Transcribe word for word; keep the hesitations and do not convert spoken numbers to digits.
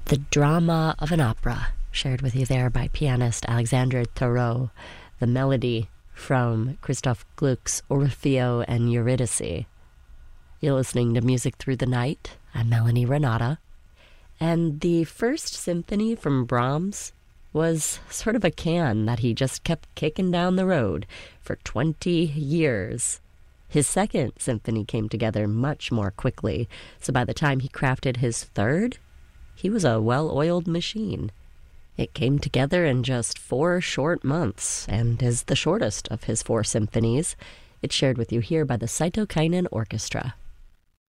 The drama of an opera, shared with you there by pianist Alexandre Tarot. The melody from Christoph Gluck's Orfeo and Eurydice. You're listening to Music Through the Night. I'm Melanie Renata. And the first symphony from Brahms was sort of a can that he just kept kicking down the road for twenty years. His second symphony came together much more quickly, so by the time he crafted his third, he was a well-oiled machine. It came together in just four short months and is the shortest of his four symphonies. It's shared with you here by the Cytokinon Orchestra.